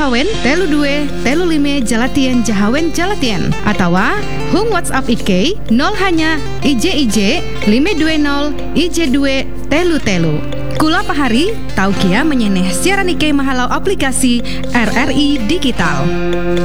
Jahawen telu 2 telu 5 Jalatien Jahawen Jalatien atau hung WhatsApp IK 0 hanya IJ 520 IJ 2 telu telu. Kula pahari tau kia menyeneh siaran IK mahalau aplikasi RRI Digital.